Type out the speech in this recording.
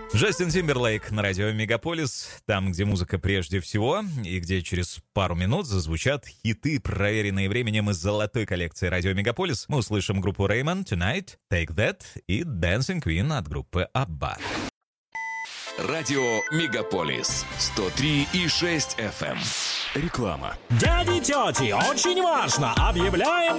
Джастин Тимберлейк на радио Мегаполис, там, где музыка прежде всего, и где через пару минут зазвучат хиты, проверенные временем из золотой коллекции радио Мегаполис. Мы услышим группу Rayman, Tonight, Take That и Dancing Queen от группы ABBA. Радио Мегаполис 103,6 FM. Реклама. Дяди, тети, очень важно! Объявляем